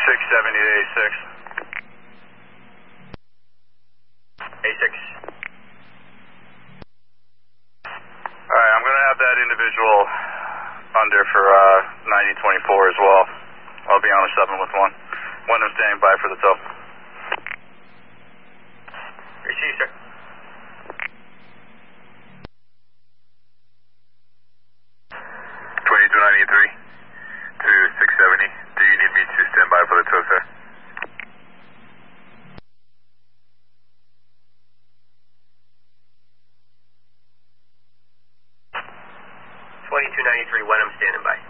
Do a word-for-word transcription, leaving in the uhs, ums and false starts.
six seventy to A six. A six. Alright, I'm going to have that individual under for uh, ninety twenty-four as well. I'll be on a seven with one. Wyndham standing by for the tow. Receive, sir. twenty-two ninety-three to six seventy. Do you need me to stand by for the tow, sir? twenty-two ninety-three, when I'm standing by.